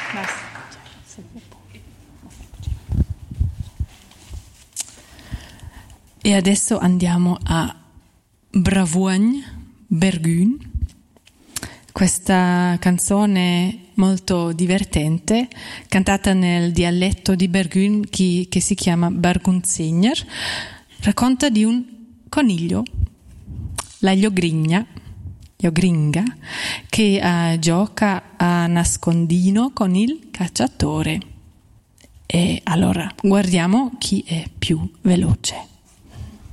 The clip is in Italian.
E adesso andiamo a Bravogn, Bergün. Questa canzone molto divertente, cantata nel dialetto di Bergün che si chiama Bargunzegner, racconta di un coniglio, la Jogringa, che gioca a nascondino con il cacciatore. E allora guardiamo chi è più veloce.